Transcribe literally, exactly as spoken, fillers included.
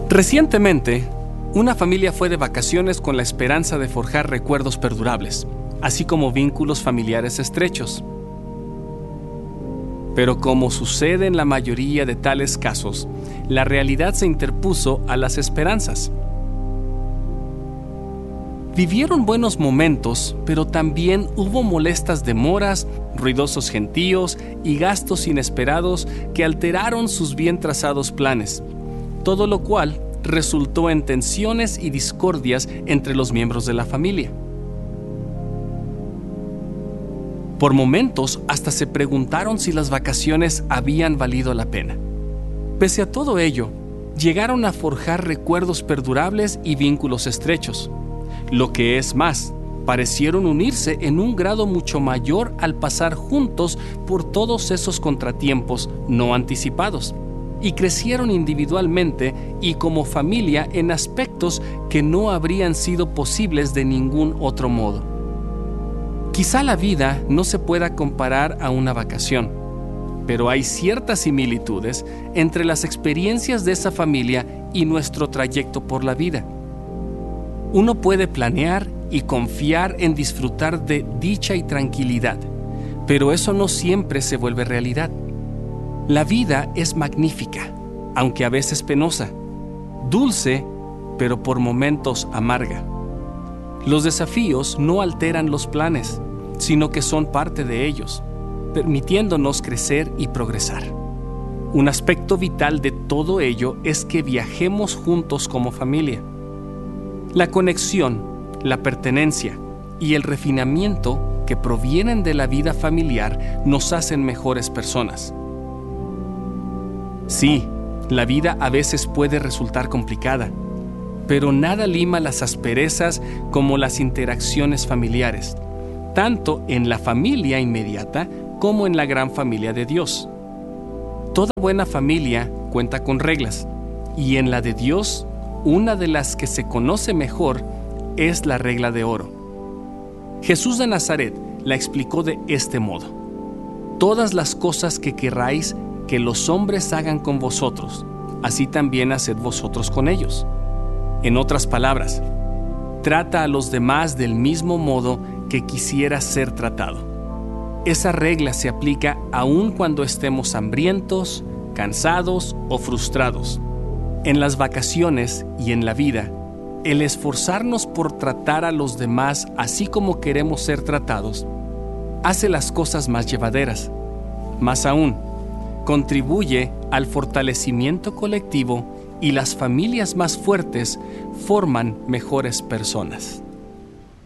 Recientemente, una familia fue de vacaciones con la esperanza de forjar recuerdos perdurables, así como vínculos familiares estrechos. Pero como sucede en la mayoría de tales casos, la realidad se interpuso a las esperanzas. Vivieron buenos momentos, pero también hubo molestas demoras, ruidosos gentíos y gastos inesperados que alteraron sus bien trazados planes, todo lo cual resultó en tensiones y discordias entre los miembros de la familia. Por momentos hasta se preguntaron si las vacaciones habían valido la pena. Pese a todo ello, llegaron a forjar recuerdos perdurables y vínculos estrechos. Lo que es más, parecieron unirse en un grado mucho mayor al pasar juntos por todos esos contratiempos no anticipados, y crecieron individualmente y como familia en aspectos que no habrían sido posibles de ningún otro modo. Quizá la vida no se pueda comparar a una vacación, pero hay ciertas similitudes entre las experiencias de esa familia y nuestro trayecto por la vida. Uno puede planear y confiar en disfrutar de dicha y tranquilidad, pero eso no siempre se vuelve realidad. La vida es magnífica, aunque a veces penosa, dulce, pero por momentos amarga. Los desafíos no alteran los planes, sino que son parte de ellos, permitiéndonos crecer y progresar. Un aspecto vital de todo ello es que viajemos juntos como familia. La conexión, la pertenencia y el refinamiento que provienen de la vida familiar nos hacen mejores personas. Sí, la vida a veces puede resultar complicada, pero nada lima las asperezas como las interacciones familiares, tanto en la familia inmediata como en la gran familia de Dios. Toda buena familia cuenta con reglas, y en la de Dios, una de las que se conoce mejor es la regla de oro. Jesús de Nazaret la explicó de este modo: todas las cosas que querráis que los hombres hagan con vosotros, así también haced vosotros con ellos. En otras palabras, trata a los demás del mismo modo que quisieras ser tratado. Esa regla se aplica aun cuando estemos hambrientos, cansados o frustrados. En las vacaciones y en la vida, el esforzarnos por tratar a los demás así como queremos ser tratados, hace las cosas más llevaderas. Más aún, contribuye al fortalecimiento colectivo y las familias más fuertes forman mejores personas.